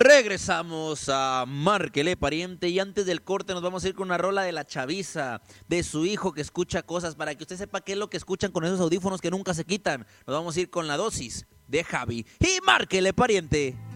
Regresamos a Márquele Pariente y antes del corte nos vamos a ir con una rola de la chaviza, de su hijo que escucha cosas, para que usted sepa qué es lo que escuchan con esos audífonos que nunca se quitan. Nos vamos a ir con la dosis de Javi y Márquele Pariente.